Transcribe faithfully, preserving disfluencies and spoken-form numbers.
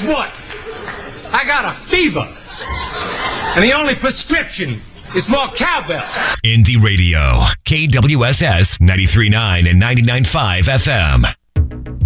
what? I got a fever. And the only prescription is more cowbell. Indie Radio, K W S S ninety-three point nine and ninety-nine point five F M.